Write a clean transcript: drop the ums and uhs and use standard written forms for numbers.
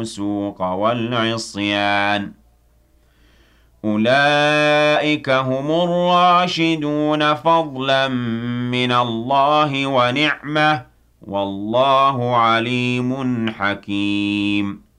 الفسوق والعصيان أولئك هم الراشدون فضلا من الله ونعمة والله عليم حكيم